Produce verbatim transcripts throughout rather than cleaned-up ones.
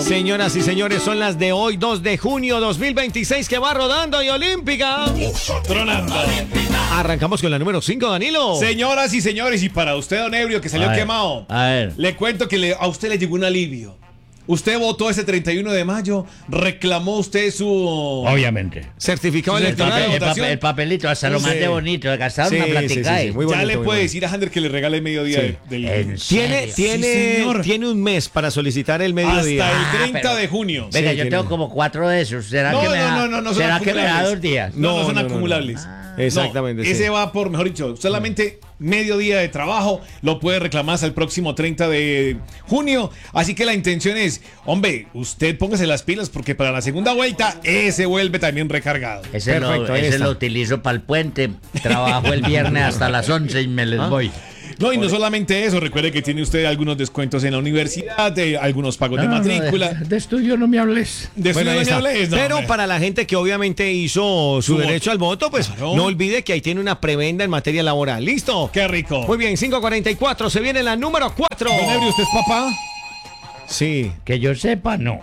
Señoras y señores, son las de hoy, dos de junio dos mil veintiséis, que va rodando y olímpica. Tronando. Arrancamos con la número cinco, Danilo. Señoras y señores, y para usted, don Ebrio, que salió A ver, quemado, a ver. le cuento que le- a usted le llegó un alivio. Usted votó ese treinta y uno de mayo, reclamó usted su... Obviamente. Certificado Sí, El, electoral. papel- el votación. papel- el papelito, hasta lo Sí. más de bonito, de gastar Sí, una sí, plática sí, ahí. sí, muy ya bonito, le muy puede bonito. decir a Hander que le regale mediodía Sí. de- del... ¿En Tiene, serio? tiene, señor. tiene un mes para solicitar el mediodía. Hasta el Ah, treinta pero- de junio. Venga, Sí, yo tiene. tengo como cuatro de esos. ¿Será No, que me no, da, no, no, no son ¿será que me da acumulables. dos días? No, no, No, son no, no, no. acumulables. Exactamente, No, sí. ese va por, mejor dicho, solamente medio día de trabajo, lo puede reclamar hasta el próximo treinta de junio. Así que la intención es, hombre, usted póngase las pilas porque para la segunda vuelta ese vuelve también recargado. Ese, Perfecto, lo, ahí ese está. lo utilizo para el puente. Trabajo el viernes hasta las once y me les ¿Ah? voy. No, y no solamente eso, recuerde que tiene usted algunos descuentos en la universidad, de algunos pagos de No, no, matrícula. de, de estudio no me hables. De Bueno, ahí estudio no está. me hables, no, Pero hombre. para la gente que obviamente hizo su, Su derecho voto. al voto, pues Claro. no olvide que ahí tiene una prebenda en materia laboral. ¿Listo? Qué rico. Muy bien, cinco cuarenta y cuatro, se viene la número cuatro. Don Ebrio, ¿usted es papá? Sí. Que yo sepa, no.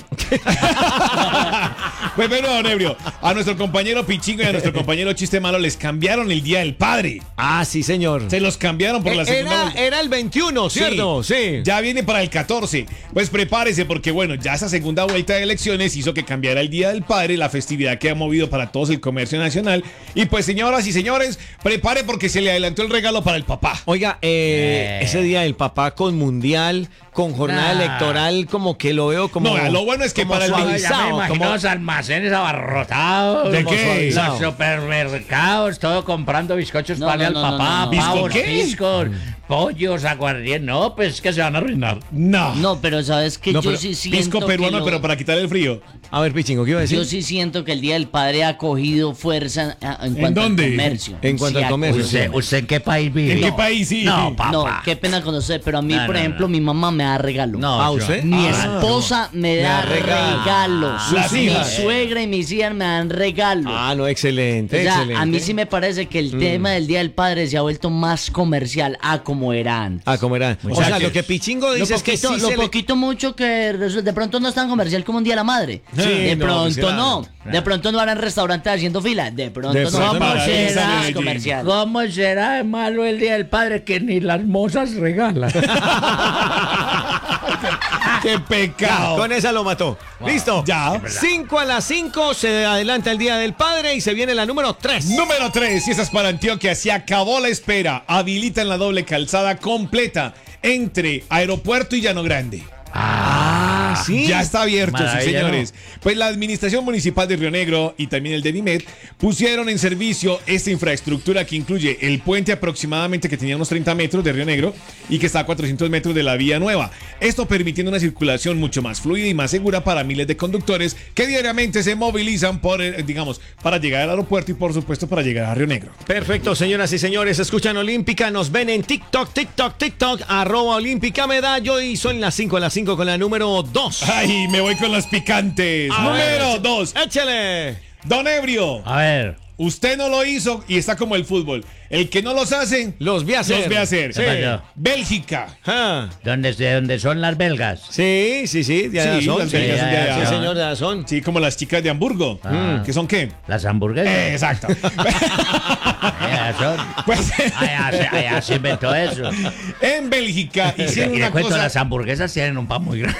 Pues bueno, don Ebrio, a nuestro compañero Pichingo y a nuestro compañero Chiste Malo les cambiaron el Día del Padre. Ah, sí, señor. Se los cambiaron por la segunda Era, vuelta. era el veintiuno, ¿cierto? Sí. Ya viene para el catorce. Pues prepárese porque bueno, ya esa segunda vuelta de elecciones hizo que cambiara el Día del Padre, la festividad que ha movido para todos el comercio nacional. Y pues señoras y señores, prepare porque se le adelantó el regalo para el papá. Oiga, eh, Eh. ese día del papá con mundial, con jornada Nah. electoral, como que lo veo como. No, lo bueno es que como para el Ay, suavizado, ya me imagino como- los almacenes abarrotados. ¿De como qué? suavizado. No. Los supermercados, todo comprando bizcochos No, para no, al no, no, papá, no. ¿Bizco pavos, qué? piscos, pollos, aguardiente. No, pues es que se van a arruinar. No. No, pero sabes que No, yo pero sí siento Pisco peruano, que lo- pero para quitar el frío. A ver, Pichingo, ¿qué iba a decir? yo sí siento que el Día del Padre ha cogido fuerza en, en ¿En cuanto dónde? al comercio. En cuanto Sí, al ha comercio, cogido. ¿Usted, ¿Usted en qué país vive? ¿En qué No. país sí? No, papá. No, qué pena conocer, pero a mí, No, por no, ejemplo, no. mi mamá me da regalo. No, ¿Ah, yo- usted? Mi Ah, esposa me Me da da regalo. regalos. Las Mi hijas. suegra y mis hijas me dan regalos. Ah, no, excelente, O sea, excelente. a mí sí me parece que el tema del Día del Padre se ha vuelto más comercial a como era antes. Ah, ¿cómo era? O sea, sea, que- lo que Pichingo Lo dice es que poquito, sí lo se le- poquito mucho que resu- de pronto no es tan comercial como un Día de la Madre. Sí, de no, pronto pues era- no. De pronto no harán restaurantes haciendo fila. De pronto De no. pronto ¿Cómo no. será Medellín. comercial? ¿Cómo será de malo el Día del Padre que ni las mozas regalan? ¡Qué Ya, pecado! con esa lo mató. Listo. Ya. cinco a las cinco se adelanta el Día del Padre y se viene la número tres. Número tres, y esa es para Antioquia. Se acabó la espera. Habilitan la doble calzada completa entre Aeropuerto y Llano Grande. Ah, sí. Ya está abierto, sí, Maravilla, señores. Pues la Administración Municipal de Río Negro y también el DENIMED pusieron en servicio esta infraestructura que incluye el puente aproximadamente que tenía unos treinta metros de Río Negro y que está a cuatrocientos metros de la vía nueva. Esto permitiendo una circulación mucho más fluida y más segura para miles de conductores que diariamente se movilizan por, eh, digamos, para llegar al aeropuerto y por supuesto para llegar a Río Negro. Perfecto, señoras y señores, escuchan Olímpica, nos ven en TikTok, TikTok, TikTok, arroba Olímpica Medallo y son las cinco a las cinco con la número dos. Ay, me voy con los picantes. A Número ver, dos. Échale. Don Ebrio. A ver. Usted no lo hizo y está como el fútbol. El que no los hace, Los vi hacer. los ve hacer. Sí. ¿Qué pasó? Bélgica. Ah, ¿Dónde, ¿De dónde son las belgas? sí, sí, sí, de Sí, Adazón. las Sí, belgas son de sí, Adazón. señor, de Adazón. Sí, como las chicas de Hamburgo. Ah. ¿Que son qué? ¿Las hamburguesas? Eh, exacto. Ellas son. Pues Allá, se- allá se inventó eso. en Bélgica hicieron Y le una cuento, cosa. las hamburguesas tienen un pan muy grande.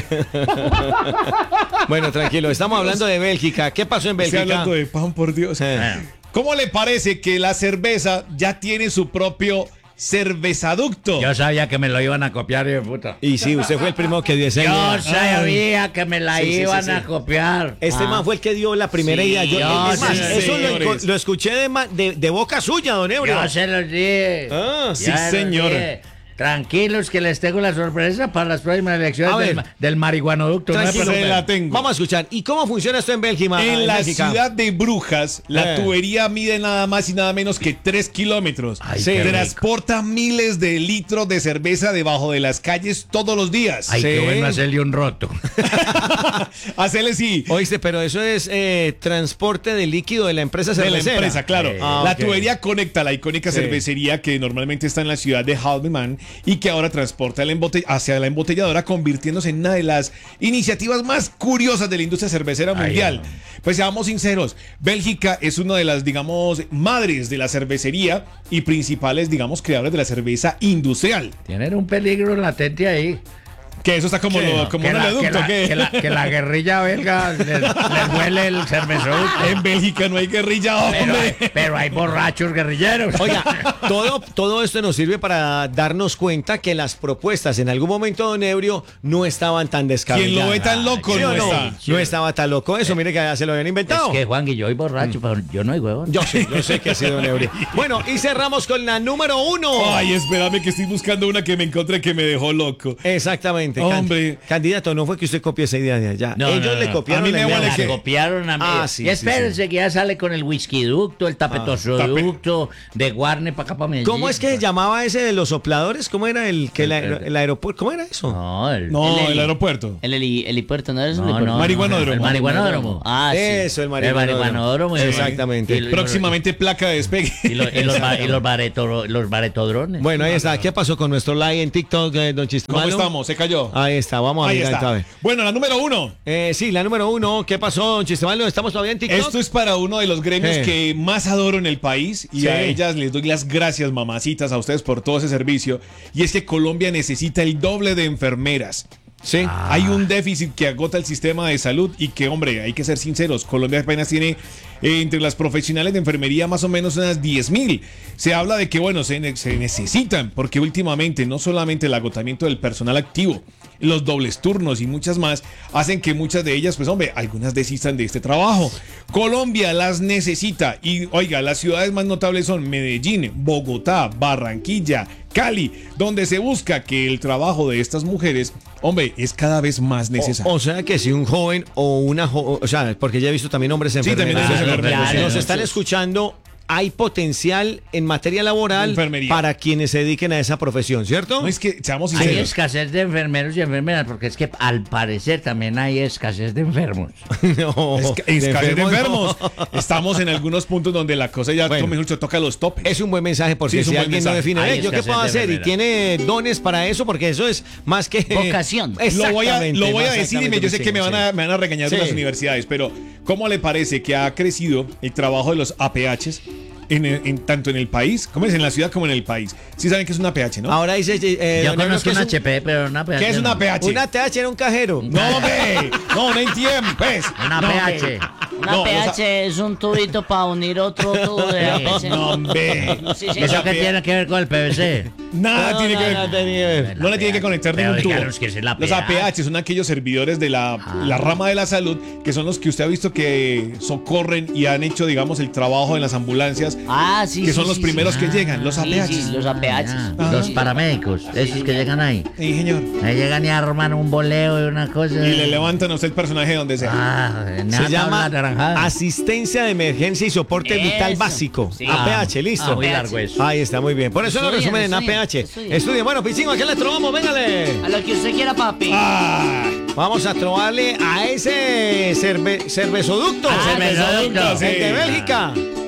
Bueno, tranquilo, estamos hablando de Bélgica. ¿Qué pasó en Estoy Bélgica? hablando de pan, por Dios. Eh. ¿Cómo le parece que la cerveza ya tiene su propio cervezaducto? Yo sabía que me lo iban a copiar, hijo de puta. Y sí, usted fue el primero que dio esa Yo idea. sabía que me la Sí, sí, sí, iban sí. a copiar. Este Ah. man fue el que dio la primera Sí, idea. Yo, yo es más, sí, eso lo, señores. lo escuché de, ma- de- de boca suya, don Ebrio. Yo se los dije. Ah, sí, Ya se los señor. dije. Tranquilos que les tengo la sorpresa para las próximas elecciones A ver. del, ma- del marihuanoducto. No hay Tranquilo. Se problema. la tengo. Vamos a escuchar. ¿Y cómo funciona esto en Bélgica? En la Bélgica? ciudad de Brujas, la Eh. tubería mide nada más y nada menos que tres kilómetros. Ay, Sí. qué rico. Transporta miles de litros de cerveza debajo de las calles todos los días. Ay, Sí. qué bueno hacerle un roto. Hacele sí. Oíste, pero eso es eh, transporte de líquido de la empresa De la cervecera. empresa, claro. Eh, ah, la ok. tubería conecta la icónica Sí. cervecería que normalmente está en la ciudad de Haldeman y que ahora transporta la embote- hacia la embotelladora, convirtiéndose en una de las iniciativas más curiosas de la industria cervecera mundial. Pues seamos sinceros, Bélgica es una de las, digamos, madres de la cervecería y principales, digamos, creadores de la cerveza industrial. Tienen un peligro latente ahí. Que eso está como, lo, como que, un la, que, oleoducto, la, ¿qué? que, la, que la guerrilla belga les, les huele el cervezoducto. En Bélgica no hay guerrilla, Pero hombre. hay, pero hay borrachos guerrilleros. Oiga, todo, todo esto nos sirve para darnos cuenta que las propuestas en algún momento, don Ebrio, no estaban tan descabelladas. Quien lo ve tan loco ¿Sí no o no? está. No estaba tan loco eso, mire que ya se lo habían Es inventado. que Juan y yo soy borracho, pero yo no hay huevón. Yo sé, yo sé que ha sido don Ebrio. Bueno, y cerramos con la número uno. Ay, espérame que estoy buscando una que me encontré que me dejó loco. Exactamente. Can- Hombre. Candidato, no fue que usted copió esa idea de allá. No, Ellos no, le no. copiaron A mí la me idea huele de Me que- la copiaron a mí. Ah, sí, y sí, espérense que ya sale con el whisky ducto, el tapetosoducto, de Guarne para acá para Medellín. ¿Cómo es que se llamaba ese de los sopladores? ¿Cómo era el que el, aer- el aeropuerto? ¿Cómo era eso? No, el, No, El el, heli- aeropuerto. El heli- helipuerto, ¿no eres un no, helipuerto? no, Marihuanódromo. El marihuanódromo. Ah, sí. Eso, el El marihuanódromo. marihuanódromo. y- Exactamente. y- y- Próximamente placa de despegue. Y, lo- y los, ba- y los, bareto- los baretodrones. Bueno, ahí está. ¿Qué pasó con nuestro live en TikTok, eh, don Chistemalo? ¿Cómo estamos? ¿Se cayó? Ahí está, vamos a Ahí mirar está. otra vez. Bueno, la número uno. Eh, sí, la número uno. ¿Qué pasó, don Chistemalo? ¿Estamos todavía en TikTok? Esto es para uno de los gremios Eh. que más adoro en el país y Sí. a ellas les doy las gracias, mamacitas, a ustedes por todo ese servicio. Y es que Colombia necesita el doble de enfermeras. Sí. Hay un déficit que agota el sistema de salud y que, hombre, hay que ser sinceros, Colombia apenas tiene eh, entre las profesionales de enfermería más o menos unas diez mil. Se habla de que, bueno, se, ne- se necesitan, porque últimamente no solamente el agotamiento del personal activo, los dobles turnos y muchas más hacen que muchas de ellas, pues hombre, algunas desistan de este trabajo. Colombia las necesita y, oiga, las ciudades más notables son Medellín, Bogotá, Barranquilla, Cali, donde se busca que el trabajo de estas mujeres, hombre, es cada vez más necesario. O, o sea que si un joven o una jo- o sea, porque ya he visto también hombres Sí, también enfermeros. hay hombres Claro, enfermeros, nos sí. están escuchando. Hay potencial en materia laboral Enfermería. para quienes se dediquen a esa profesión, ¿cierto? No es que, seamos Hay sinceros, escasez de enfermeros y enfermeras, porque es que al parecer también hay escasez de enfermos. No, es que- escasez de enfermos. no. Estamos en algunos puntos donde la cosa ya, Bueno. mejor dicho, toca los topes. Es un buen mensaje porque Sí, es si un buen alguien no mensaje. define, Hay "Ve, ¿yo qué escasez puedo de hacer?" Y enfermeras. tiene dones para eso, porque eso es más que Vocación. Lo voy a, Exactamente, lo voy a más decir y me- yo sé que me van a, me van a regañar de Sí. las universidades, pero ¿cómo le parece que ha crecido el trabajo de los A P Hs en, en- tanto en el país, como es en la ciudad como en el país? Sí saben que es una P H, ¿no? Ahora dice. eh, Yo don Ebro, conozco que un es H P, pero una P H. ¿Qué es una no. P H? Una T H era un cajero. No, hombre, no, no entiendo, pues. Una No, P H. Una No, o pH sea- es un tubito para unir otro tubo de A P C. No, hombre. Sí, señor. ¿Eso qué P- tiene que ver con el P V C? Nada No, tiene no, que ver. no tenía que ver. No le tiene que conectar Pero ningún tubo. díganos que es la Los P H. A P H son aquellos servidores de la, la rama de la salud que son los que usted ha visto que socorren y han hecho, digamos, el trabajo en las ambulancias. Ah, sí, que sí, son los sí, primeros sí. que llegan, los Sí, A P H. sí, los A P H. Ah, Ah. Los paramédicos, esos que llegan ahí. Sí, señor. Ahí llegan y arman un boleo y una cosa. Y le levantan a usted el personaje donde sea. Ah, Se nada, llama naranjada. asistencia de emergencia y soporte Eso. vital básico. Sí. A P H, listo. Ah, muy largo eso. Ahí está, muy bien. Por eso lo Estudien, resumen en estudien, A P H. estudien. Estudien. Bueno, Pichín, ¿a qué le trovamos? Véngale. A lo que usted quiera, papi. Ah, Vamos a trobarle a ese cerve cervezoducto. Ah, cervezoducto. El de Sí. Bélgica.